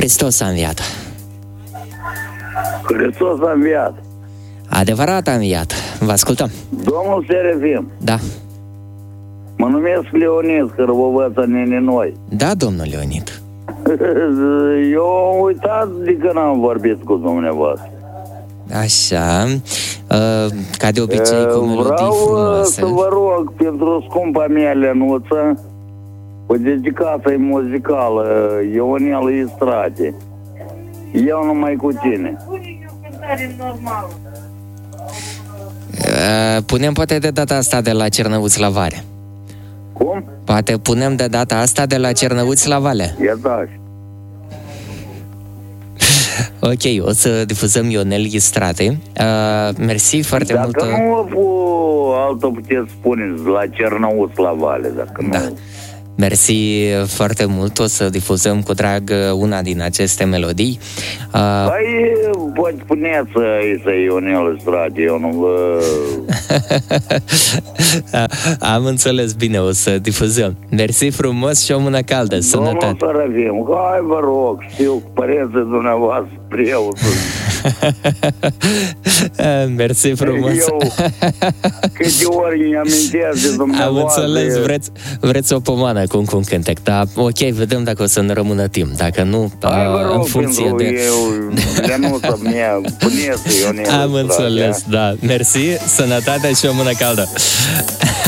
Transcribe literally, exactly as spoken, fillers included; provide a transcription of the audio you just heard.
Hristos a înviat. Hristos a înviat. Adevărat a înviat. Vă ascultăm. Domnul Serefim. Da. Mă numesc Leonid, Hârvovăța Neninoi. Da, domnul Leonid. Eu am uitat de când am vorbit cu dumneavoastră. Așa, uh, ca de obicei cu melodii Vreau frumoase. să vă rog pentru scumpa mea Lenuță o dedicație muzicală Ionel Istrate. Eu numai cu tine. Uh, punem poate de data asta de la Cernăuți la Vale. Cum? Poate punem de data asta de la Cernăuți la Vale. Iertați. Ok, o să difuzăm Ionel Istrate. Uh, mersi foarte dacă mult. Dacă nu cu altă puteți spune la Cernăuți la Vale, dacă da. nu... Mersi foarte mult, o să difuzăm cu drag una din aceste melodii. Uh... Păi, poți puneți să Ionel Istrate, eu nu vă... Am înțeles bine, o să difuzăm. Mersi frumos și o mână caldă, sănătate. Domnul Sărăvim, hai vă rog, știu, părinții dumneavoastră, preotul. Mersi frumos. Eu, câte ori îmi amintesc de dumneavoastră... Am înțeles, vreți, vreți o pomană cu un cântec, dar ok, vedem dacă o să ne rămână timp, dacă nu, hai, vă rog, în funcție de... eu, Lenuța mea, puneți Ionel. Am înțeles, da. Mersi, sănătate și o mână caldă.